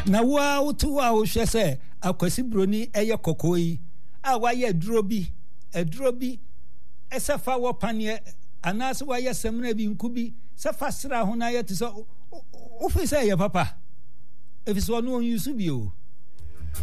na wa wotu wa wo hwe se akwasi broni eye kokoyi a wa ye aduro bi esafa wo panie anase wa ye semna bi nkubi safa sra ho na ye te so ofisa ye papa efiso no yusu bi o